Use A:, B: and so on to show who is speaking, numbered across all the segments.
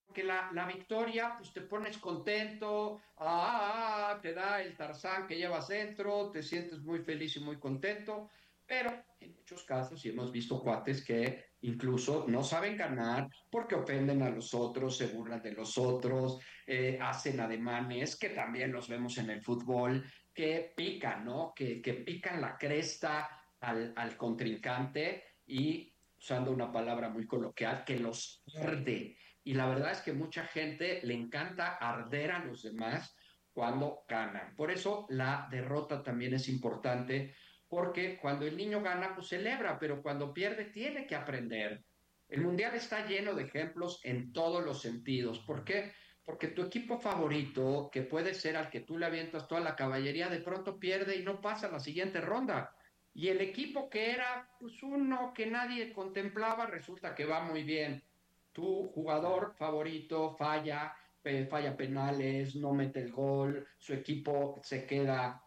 A: porque la victoria, pues te pones contento, te da el Tarzán que llevas dentro, te sientes muy feliz y muy contento, pero en muchos casos sí hemos visto cuates que incluso no saben ganar porque ofenden a los otros, se burlan de los otros, hacen ademanes que también los vemos en el fútbol, que pican, ¿no? Que pican la cresta al contrincante y, usando una palabra muy coloquial, que los arde. Y la verdad es que mucha gente le encanta arder a los demás cuando ganan. Por eso la derrota también es importante, porque cuando el niño gana, pues celebra, pero cuando pierde tiene que aprender. El mundial está lleno de ejemplos en todos los sentidos. ¿Por qué? Porque tu equipo favorito, que puede ser al que tú le avientas toda la caballería, de pronto pierde y no pasa a la siguiente ronda. Y el equipo que era pues uno que nadie contemplaba, resulta que va muy bien. Tu jugador favorito falla, falla penales, no mete el gol, su equipo se queda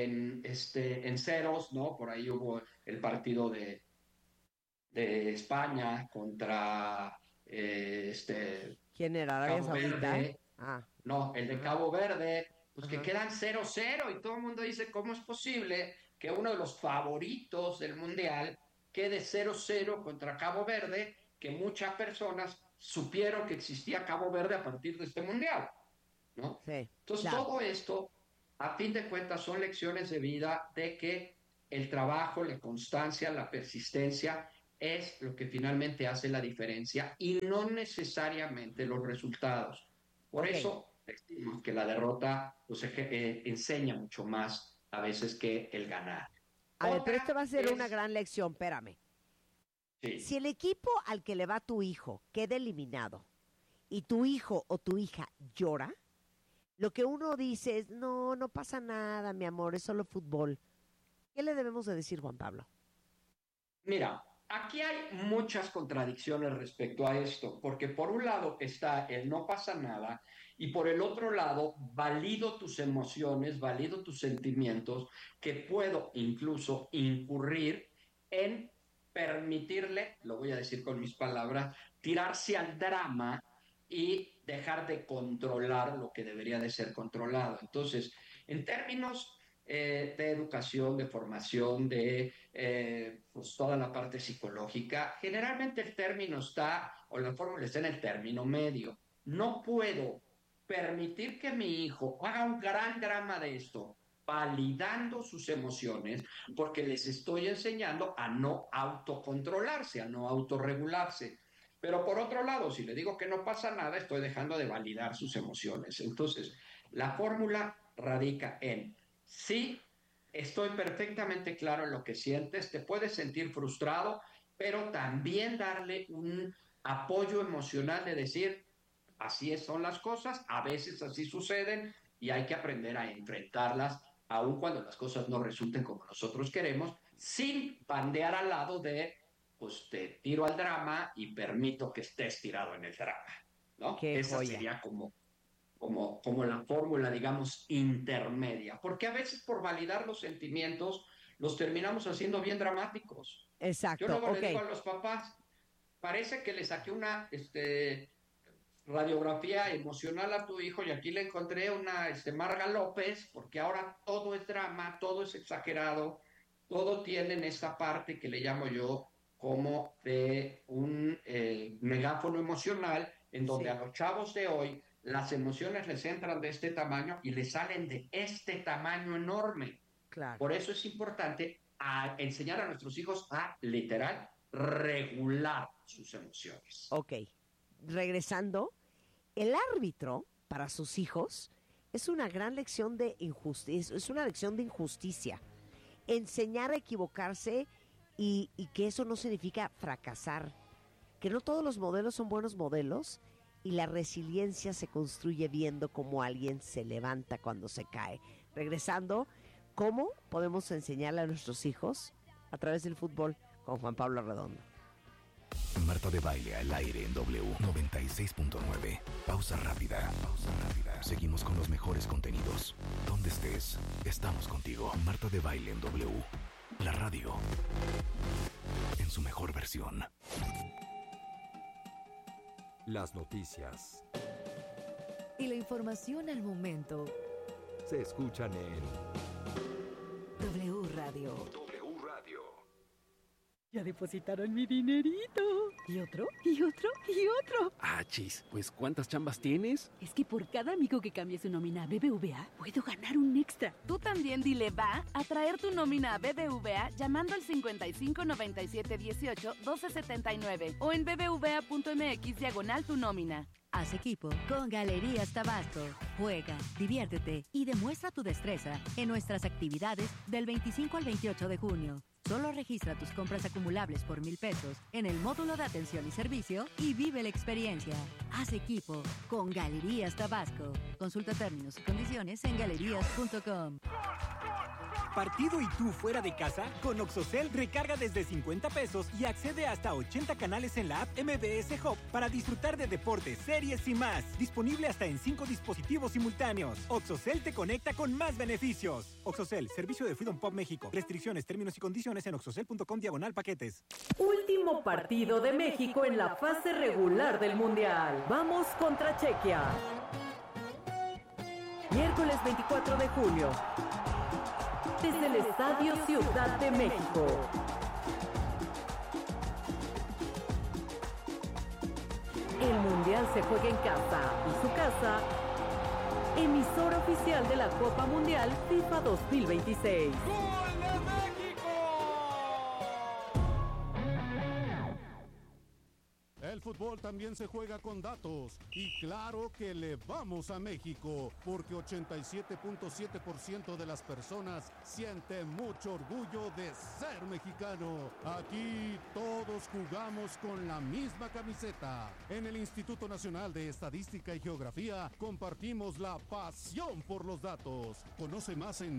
A: en ceros, ¿no? Por ahí hubo el partido de España contra
B: ¿Quién era? ¿Arabia
A: Cabo
B: Saudita?
A: Verde,
B: Ah,
A: no, el de
B: ajá,
A: Cabo Verde, pues que
B: ajá.
A: quedan 0-0 y todo el mundo dice, ¿cómo es posible que uno de los favoritos del Mundial quede 0-0 contra Cabo Verde, que muchas personas supieron que existía Cabo Verde a partir de este Mundial, ¿no?
B: Sí,
A: Entonces,
B: claro.
A: todo esto, a fin de cuentas, son lecciones de vida de que el trabajo, la constancia, la persistencia es lo que finalmente hace la diferencia y no necesariamente los resultados. Por
B: Ok.
A: eso decimos que la derrota pues, enseña mucho más a veces que el ganar.
B: A ver, pero esto va
A: Otra
B: a ser una
A: es,
B: gran lección, espérame. Si
A: sí,
B: el equipo al que le va tu hijo queda eliminado y tu hijo o tu hija llora, lo que uno dice es, no, no pasa nada, mi amor, es solo fútbol. ¿Qué le debemos de decir, Juan Pablo?
A: mira, aquí hay muchas contradicciones respecto a esto, porque por un lado está el no pasa nada y por el otro lado valido tus emociones, valido tus sentimientos, que puedo incluso incurrir en permitirle, lo voy a decir con mis palabras, tirarse al drama y dejar de controlar lo que debería de ser controlado. Entonces, en términos de educación, de formación, de pues toda la parte psicológica. Generalmente el término está, o la fórmula está en el término medio. No puedo permitir que mi hijo haga un gran drama de esto, validando sus emociones, porque les estoy enseñando a no autocontrolarse, a no autorregularse. Pero por otro lado, si le digo que no pasa nada, estoy dejando de validar sus emociones. Entonces, la fórmula radica en sí, estoy perfectamente claro en lo que sientes, te puedes sentir frustrado, pero también darle un apoyo emocional de decir, así son las cosas, a veces así suceden y hay que aprender a enfrentarlas, aun cuando las cosas no resulten como nosotros queremos, sin bandear al lado de, pues te tiro al drama y permito que estés tirado en el drama, ¿no?
B: Qué
A: Esa
B: joya.
A: sería como la fórmula, digamos, intermedia, porque a veces por validar los sentimientos los terminamos haciendo bien dramáticos. Yo
B: Exacto,
A: luego le
B: ok.
A: digo a los papás, parece que le saqué una radiografía emocional a tu hijo y aquí le encontré una Marga López, porque ahora todo es drama, todo es exagerado, todo tiene en esta parte que le llamo yo como de un megáfono emocional, en donde a
B: Sí,
A: los chavos de hoy las emociones les entran de este tamaño y les salen de este tamaño enorme.
B: claro.
A: Por eso es importante enseñar a nuestros hijos a literal regular sus emociones.
B: Ok. Regresando, el árbitro para sus hijos es una gran lección de injusticia, es una lección de injusticia. Enseñar a equivocarse y que eso no significa fracasar, que no todos los modelos son buenos modelos y la resiliencia se construye viendo cómo alguien se levanta cuando se cae. Regresando, ¿cómo podemos enseñarle a nuestros hijos a través del fútbol con Juan Pablo Redondo?
C: Marta de Baile al aire en W 96.9. Pausa rápida. Pausa rápida. Seguimos con los mejores contenidos. Donde estés, estamos contigo. Marta de Baile en W. La radio. En su mejor versión.
D: Las noticias
E: y la información al momento
D: se escuchan en
E: W Radio.
D: W Radio.
F: Ya depositaron mi dinerito. ¿Y otro? ¿Y otro? ¿Y otro?
G: Ah, chis, pues ¿cuántas chambas tienes?
F: Es que por cada amigo que cambie su nómina a BBVA, puedo ganar un extra.
H: Tú también dile va a traer tu nómina a BBVA llamando al 55 97 18 12 79 o en bbva.mx/tu nómina.
E: Haz equipo con Galerías Tabasco. Juega, diviértete y demuestra tu destreza en nuestras actividades del 25 al 28 de junio. Solo registra tus compras acumulables por 1,000 pesos en el módulo de atención y servicio y vive la experiencia. Haz equipo con Galerías Tabasco. Consulta términos y condiciones en galerías.com.
I: ¿Partido y tú fuera de casa? Con Oxocel recarga desde 50 pesos y accede hasta 80 canales en la app MBS Hub para disfrutar de deportes, series y más. Disponible hasta en 5 dispositivos simultáneos. Oxocel te conecta con más beneficios. Oxocel, servicio de Freedom Pop México. Restricciones, términos y condiciones en oxocel.com/paquetes.
J: Último partido de México en la fase regular del Mundial. Vamos contra Chequia. Miércoles 24 de julio. Desde el Estadio Ciudad de México. El Mundial se juega en casa y su casa, emisora oficial de la Copa Mundial FIFA 2026.
I: ¡Gol de México!
K: El fútbol también se juega con datos y claro que le vamos a México porque 87.7% de las personas sienten mucho orgullo de ser mexicano. Aquí todos jugamos con la misma camiseta. En el Instituto Nacional de Estadística y Geografía compartimos la pasión por los datos. Conoce más en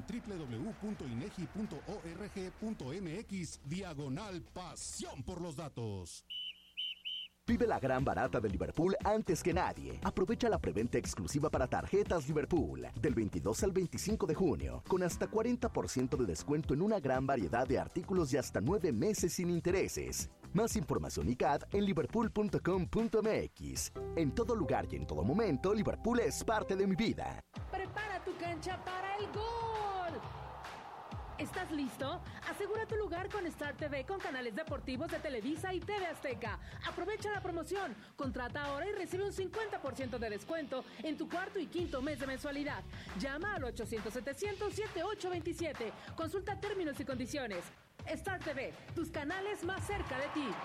K: www.inegi.org.mx/pasión por los datos.
C: Vive la gran barata de Liverpool antes que nadie. Aprovecha la preventa exclusiva para tarjetas Liverpool del 22 al 25 de junio, con hasta 40% de descuento en una gran variedad de artículos y hasta 9 meses sin intereses. Más información y CAD en liverpool.com.mx. En todo lugar y en todo momento, Liverpool es parte de mi vida.
J: Prepara tu cancha para el gol. ¿Estás listo? Asegura tu lugar con Star TV con canales deportivos de Televisa y TV Azteca. Aprovecha la promoción. Contrata ahora y recibe un 50% de descuento en tu cuarto y quinto mes de mensualidad. Llama al 800-700-7827. Consulta términos y condiciones. Star TV, tus canales más cerca de ti.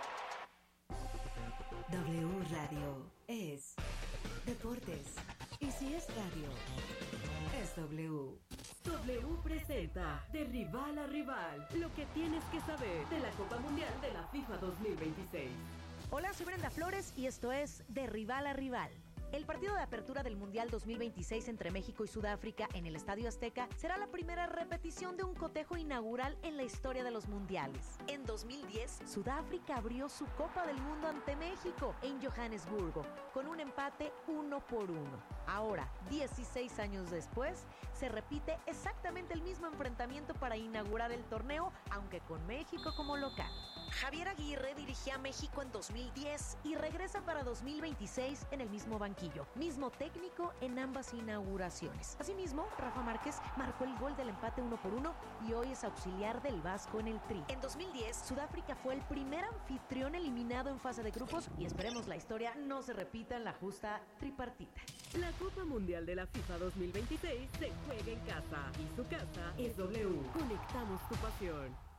E: W Radio es deportes. Y si es radio, es W.
J: W presenta De Rival a Rival, lo que tienes que saber de la Copa Mundial de la FIFA 2026.
B: Hola, soy Brenda Flores y esto es De Rival a Rival. El partido de apertura del Mundial 2026 entre México y Sudáfrica en el Estadio Azteca será la primera repetición de un cotejo inaugural en la historia de los mundiales. En 2010, Sudáfrica abrió su Copa del Mundo ante México en Johannesburgo, con un empate 1-1. Ahora, 16 años después, se repite exactamente el mismo enfrentamiento para inaugurar el torneo, aunque con México como local. Javier Aguirre dirigía a México en 2010 y regresa para 2026 en el mismo banquillo, mismo técnico en ambas inauguraciones. Asimismo, Rafa Márquez marcó el gol del empate 1-1 y hoy es auxiliar del Vasco en el Tri. En 2010, Sudáfrica fue el primer anfitrión eliminado en fase de grupos y esperemos la historia no se repita en la justa tripartita.
J: La Copa Mundial de la FIFA 2026 se juega en casa y su casa es W. Conectamos tu pasión.